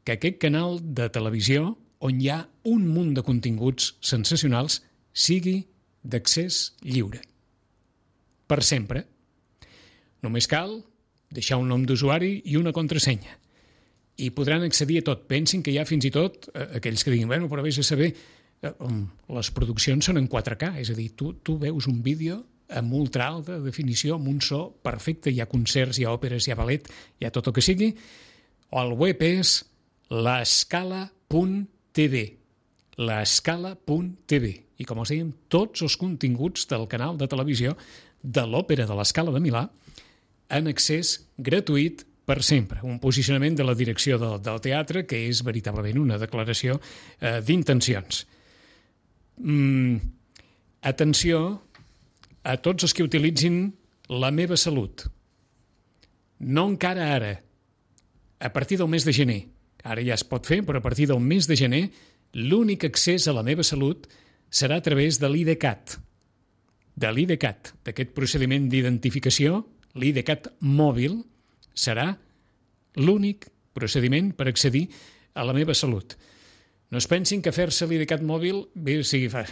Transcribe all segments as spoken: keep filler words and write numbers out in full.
que aquest canal de televisió, on hi ha un munt de continguts sensacionals, sigui d'accés lliure. Per sempre. Només cal deixar un nom d'usuari i una contrasenya. I podran accedir a tot. Pensin que hi ha fins i tot eh, aquells que diguin, bueno, però vés a saber, eh, les produccions són en quatre K, és a dir, tu, tu veus un vídeo amb ultra alta definició, amb un so perfecte, hi ha concerts, hi ha òperes, hi ha ballet, hi ha tot el que sigui, o el web és l'escala punt tv, l'escala punt tv. I com us dèiem, tots els continguts del canal de televisió de l'Òpera de l'Escala de Milà en accés gratuït per sempre. Un posicionament de la direcció del, del teatre que és veritablement una declaració eh, d'intencions. Mm, atenció a tots els que utilitzin La meva salut. No encara ara. A partir del mes de gener. Ara ja es pot fer, però a partir del mes de gener l'únic accés a La meva salut serà a través de l'I D CAT. De l'I D CAT, d'aquest procediment d'identificació, l'I D CAT mòbil serà l'únic procediment per accedir a La meva salut. No es pensin que fer-se l'I D CAT mòbil bé, o sigui, fa...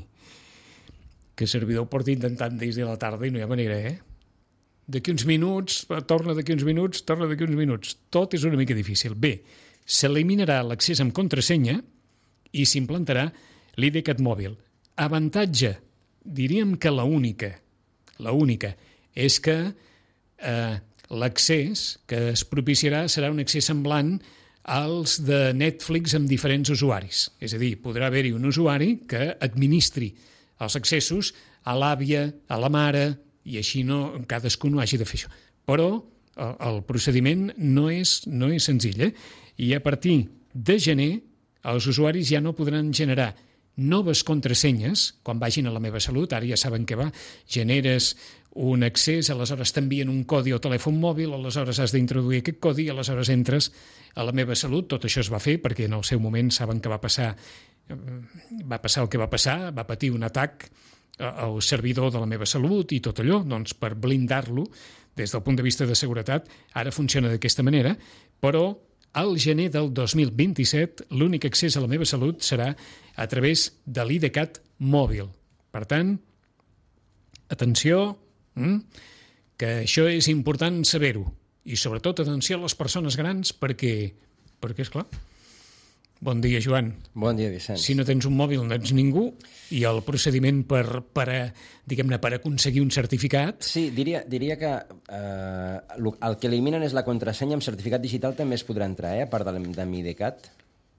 que el servidor ho porti intentant des de la tarda i no hi ha manera, eh? D'aquí uns minuts, torna d'aquí uns minuts, torna d'aquí uns minuts. Tot és una mica difícil. Bé, s'eliminarà l'accés amb contrasenya i s'implantarà l'I D CAT mòbil. Avantatge, diríem que la única, la única, és que eh, l'accés que es propiciarà serà un accés semblant als de Netflix amb diferents usuaris. És a dir, podrà haver-hi un usuari que administri els accessos a l'àvia, a la mare, i així no, cadascú no hagi de fer això. Però el, el procediment no és, no és senzill, eh? I a partir de gener els usuaris ja no podran generar noves contrasenyes quan vagin a La meva salut. Ara ja saben què va, generes un accés, aleshores t'envien un codi al telèfon mòbil, aleshores has d'introduir aquest codi, aleshores entres a La meva salut. Tot això es va fer perquè en el seu moment saben que va passar va passar el que va passar, va patir un atac al servidor de La meva salut i tot allò, doncs per blindar-lo des del punt de vista de seguretat, ara funciona d'aquesta manera, però al gener del dos mil vint-i-set l'únic accés a La meva salut serà a través de l'I D CAT mòbil. Per tant, atenció, hm? que això és important saber-ho, i sobretot atenció a les persones grans perquè, perquè és clar. Bon dia, Joan. Bon dia, Vicenç. Si no tens un mòbil no ets ningú, i el procediment per, per, diguem-ne, per aconseguir un certificat... Sí, diria, diria que eh, el que eliminen és la contrasenya amb certificat digital, també es podrà entrar, eh, a part de, de l'I D CAT.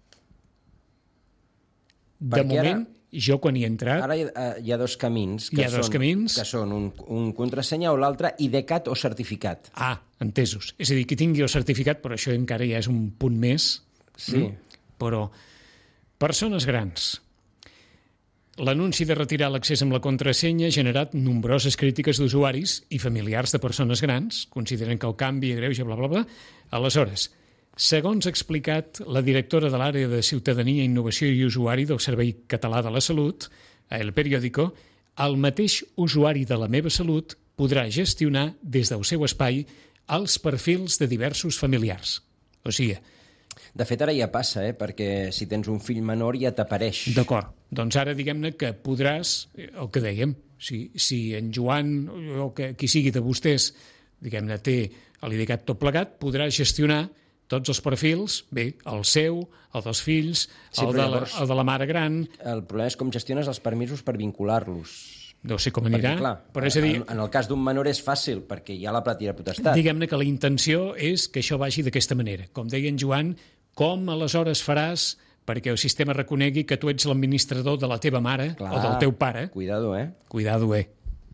De Perquè moment, ara, jo quan hi he entrat... Ara hi ha, hi ha dos camins, que, hi ha dos són, camins. que són un, un contrasenya o l'altre I D CAT o certificat. Ah, entesos. És a dir, qui tingui el certificat, però això encara ja és un punt més... Sí. Mm? Però persones grans. L'anunci de retirar l'accés amb la contrasenya ha generat nombroses crítiques d'usuaris i familiars de persones grans, consideren que el canvi agreuja, bla, bla, bla. Aleshores, segons ha explicat la directora de l'àrea de Ciutadania, Innovació i Usuari del Servei Català de la Salut, a El Periódico, el mateix usuari de La meva salut podrà gestionar des del seu espai els perfils de diversos familiars. O sigui, de fet, ara ja passa, eh? Perquè si tens un fill menor ja t'apareix. D'acord. Doncs ara diguem-ne que podràs, el que dèiem, si, si en Joan o que, qui sigui de vostès, diguem-ne, té l'I D CAT tot plegat, podràs gestionar tots els perfils, bé, el seu, el dels fills, sí, el, de la, llavors, el de la mare gran... El problema és com gestiones els permisos per vincular-los. No sé com anirà, perquè, clar, però és a dir... En, en el cas d'un menor és fàcil, perquè hi ha la platera potestat. Diguem-ne que la intenció és que això vagi d'aquesta manera. Com deia en Joan, com aleshores faràs perquè el sistema reconegui que tu ets l'administrador de la teva mare clar, o del teu pare? Cuidado, eh? Cuidado, eh?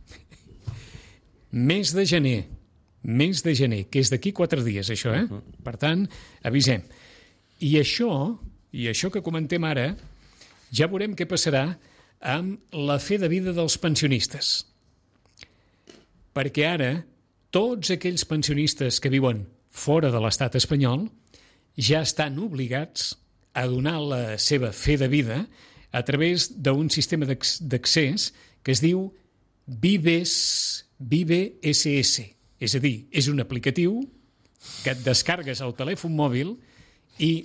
Mes de gener, mes de gener, que és d'aquí quatre dies, això, eh? Uh-huh. Per tant, avisem. I això, i això que comentem ara, ja veurem què passarà amb la fe de vida dels pensionistes. Perquè ara, tots aquells pensionistes que viuen fora de l'estat espanyol ja estan obligats a donar la seva fe de vida a través d'un sistema d'accés que es diu Vives, Vive S S. És a dir, és un aplicatiu que et descargues al telèfon mòbil i